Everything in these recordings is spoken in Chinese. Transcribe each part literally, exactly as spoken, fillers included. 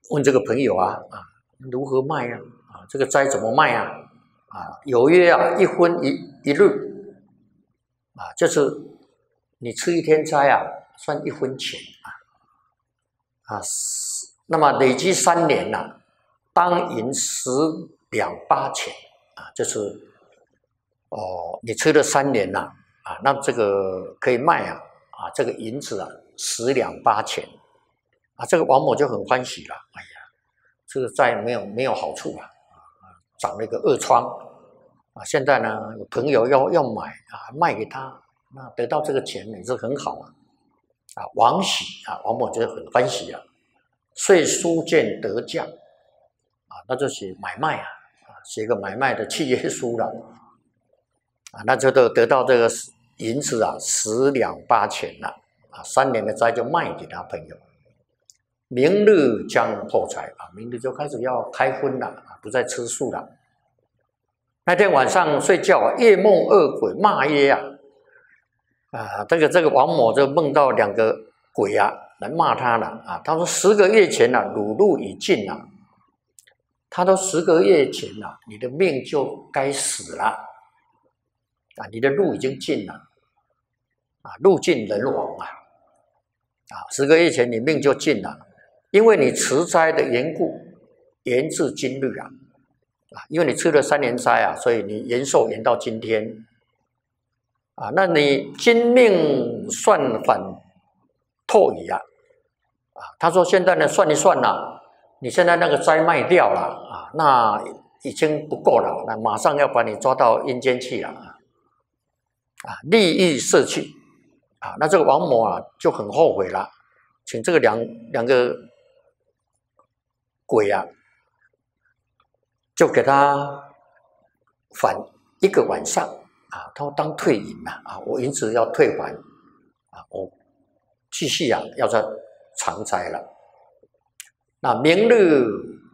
问这个朋友啊啊，如何卖啊？啊，这个斋怎么卖啊？啊，有约啊，一荤一一日啊，就是你吃一天斋啊，算一分钱啊啊，那么累积三年呐、啊，当银十两八钱啊，就是哦，你吃了三年呐、啊，啊，那这个可以卖啊啊，这个银子啊十两八钱啊，这个王某就很欢喜了，哎呀，这个再没有没有好处了啊，长了一个恶疮啊，现在呢有朋友要要买啊，卖给他，那得到这个钱也是很好啊啊，王喜啊，王某就很欢喜啊，遂书见得价啊，那就写买卖啊啊，写个买卖的契约书了啊，那就得得到这个银子啊十两八钱了啊，三年的斋就卖给他朋友。明日将破财啊，明日就开始要开荤了啊，不再吃素了。那天晚上睡觉啊，夜梦恶鬼骂曰啊，啊，这个这个王某就梦到两个鬼啊来骂他了啊。他说十个月前啊，汝路已尽了。他说十个月前啊，你的命就该死了啊，你的路已经尽了啊，路尽人亡啊啊，十个月前你命就尽了。因为你持斋的缘故，延至今日啊，啊，因为你吃了三年斋啊，所以你延寿延到今天，啊，那你今命算反透矣啊，啊，他说现在呢算一算呐、啊，你现在那个斋卖掉了啊，那已经不够了，那马上要把你抓到阴间去了啊，啊，利益摄去，啊，那这个王某啊就很后悔了，请这个两两个。鬼啊，就给他返一个晚上啊，他说当退银呐啊，我银子要退还啊，我继续啊要在长斋了。那明日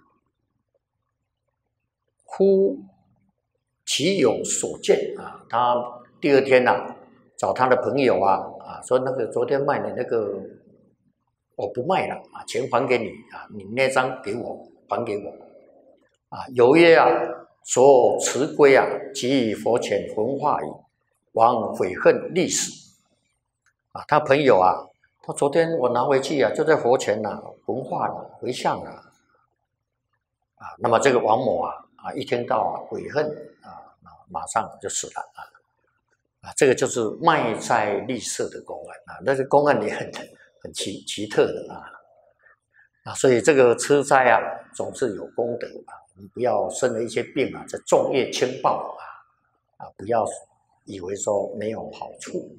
忽其有所见啊，他第二天呐、啊、找他的朋友啊啊说那个昨天卖的那个。我不卖了啊，钱还给你啊，你那张给我，还给我啊。有曰啊，所持归啊，即以佛前焚化矣，王悔恨历史啊。他朋友啊，他昨天我拿回去啊，就在佛前呐、啊，焚化了，回向了啊。那么这个王某啊啊，一听到啊悔恨啊，马上就死了啊啊，这个就是卖斋立色的公案啊，但是公案也很。很奇奇特的啊啊，所以这个吃斋啊，总是有功德啊，你不要生了一些病啊，这重业轻报啊啊，不要以为说没有好处。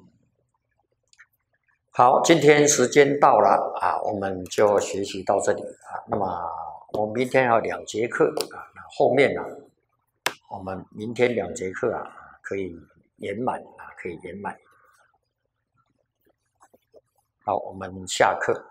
好，今天时间到了啊，我们就学习到这里啊。那么我们明天还有两节课啊，那后面呢、啊，我们明天两节课啊，可以圆满啊，可以圆满。好，我们下课。